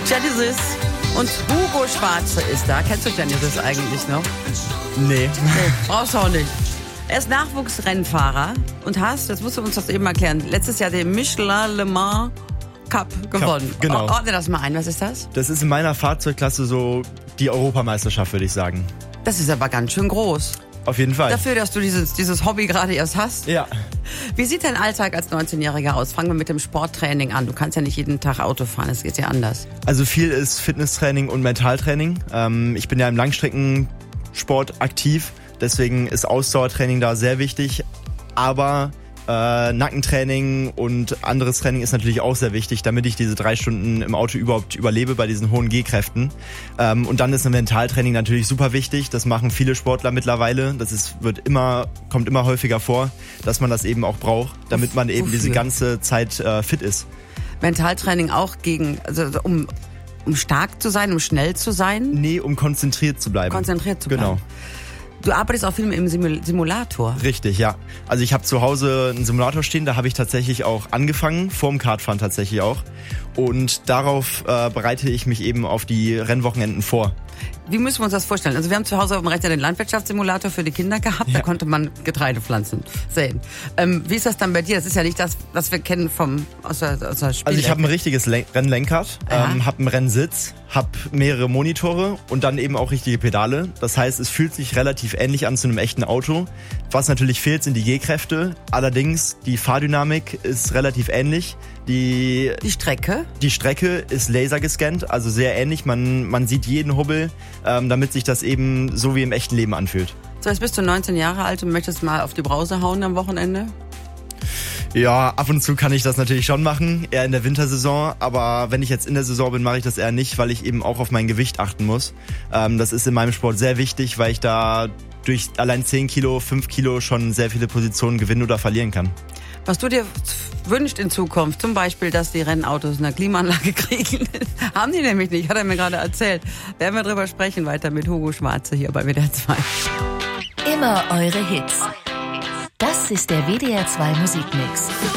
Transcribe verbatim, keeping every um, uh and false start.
Genesis und Hugo Schwarze ist da. Kennst du Genesis eigentlich noch? Nee. Nee, brauchst du auch nicht. Er ist Nachwuchsrennfahrer und hast, jetzt musst du uns das eben erklären, letztes Jahr den Michelin Le Mans Cup gewonnen. Cup, genau. Ordne das mal ein, was ist das? Das ist in meiner Fahrzeugklasse so die Europameisterschaft, würde ich sagen. Das ist aber ganz schön groß. Auf jeden Fall. Dafür, dass du dieses, dieses Hobby gerade erst hast. Ja. Wie sieht dein Alltag als neunzehnjähriger aus? Fangen wir mit dem Sporttraining an. Du kannst ja nicht jeden Tag Auto fahren, es geht ja anders. Also viel ist Fitnesstraining und Mentaltraining. Ähm, ich bin ja im Langstreckensport aktiv, deswegen ist Ausdauertraining da sehr wichtig. Aber äh, Nackentraining und anderes Training ist natürlich auch sehr wichtig, damit ich diese drei Stunden im Auto überhaupt überlebe bei diesen hohen G-Kräften. Ähm, und dann ist ein Mentaltraining natürlich super wichtig. Das machen viele Sportler mittlerweile. Das ist, wird immer, kommt immer häufiger vor, dass man das eben auch braucht, damit man eben Wofür? diese ganze Zeit äh, fit ist. Mentaltraining auch gegen, also um, um stark zu sein, um schnell zu sein? Nee, um konzentriert zu bleiben. Konzentriert zu bleiben. Genau. Du arbeitest auch viel im Simul- Simulator. Richtig, ja. Also ich habe zu Hause einen Simulator stehen, da habe ich tatsächlich auch angefangen, vorm Kartfahren tatsächlich auch. Und darauf äh, bereite ich mich eben auf die Rennwochenenden vor. Wie müssen wir uns das vorstellen? Also wir haben zu Hause auf dem Rechner den Landwirtschaftssimulator für die Kinder gehabt, Ja. da konnte man Getreide pflanzen, sehen. Ähm, wie ist das dann bei dir? Das ist ja nicht das, was wir kennen vom aus der, aus der Spiel. Also ich habe ein richtiges Len- Rennlenkrad, ähm, habe einen Rennsitz, habe mehrere Monitore und dann eben auch richtige Pedale. Das heißt, es fühlt sich relativ ähnlich an zu einem echten Auto. Was natürlich fehlt, sind die G-Kräfte. Allerdings, die Fahrdynamik ist relativ ähnlich. Die, Die Strecke? die Strecke ist lasergescannt, also sehr ähnlich. Man, man sieht jeden Hubbel, ähm, damit sich das eben so wie im echten Leben anfühlt. So, jetzt bist du neunzehn Jahre alt und möchtest mal auf die Brause hauen am Wochenende? Ja, ab und zu kann ich das natürlich schon machen, eher in der Wintersaison. Aber wenn ich jetzt in der Saison bin, mache ich das eher nicht, weil ich eben auch auf mein Gewicht achten muss. Ähm, das ist in meinem Sport sehr wichtig, weil ich da durch allein zehn Kilo, fünf Kilo schon sehr viele Positionen gewinnen oder verlieren kann. Was du dir wünschst in Zukunft, zum Beispiel, dass die Rennautos eine Klimaanlage kriegen, haben die nämlich nicht, hat er mir gerade erzählt. Werden wir drüber sprechen weiter mit Hugo Schwarze hier bei W D R zwei. Immer eure Hits. Das ist der W D R zwei Musikmix.